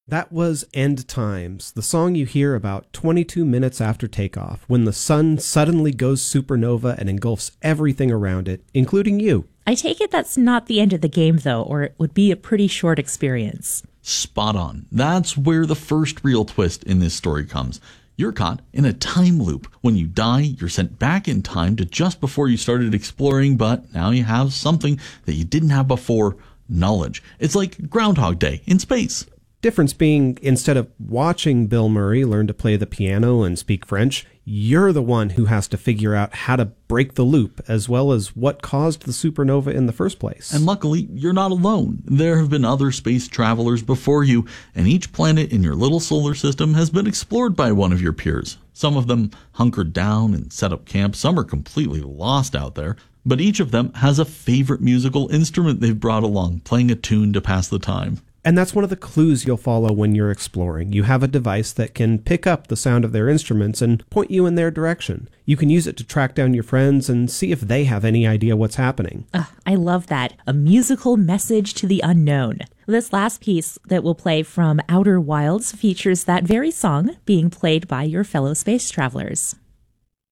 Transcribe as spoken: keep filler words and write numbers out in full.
That was End Times, the song you hear about twenty-two minutes after takeoff, when the sun suddenly goes supernova and engulfs everything around it, including you. I take it that's not the end of the game, though, or it would be a pretty short experience. Spot on. That's where the first real twist in this story comes. You're caught in a time loop. When you die, you're sent back in time to just before you started exploring, but now you have something that you didn't have before, knowledge. It's like Groundhog Day in space. Difference being, instead of watching Bill Murray learn to play the piano and speak French, you're the one who has to figure out how to break the loop, as well as what caused the supernova in the first place. And luckily, you're not alone. There have been other space travelers before you, and each planet in your little solar system has been explored by one of your peers. Some of them hunkered down and set up camp, some are completely lost out there, but each of them has a favorite musical instrument they've brought along, playing a tune to pass the time. And that's one of the clues you'll follow when you're exploring. You have a device that can pick up the sound of their instruments and point you in their direction. You can use it to track down your friends and see if they have any idea what's happening. Uh, I love that. A musical message to the unknown. This last piece that we'll play from Outer Wilds features that very song being played by your fellow space travelers.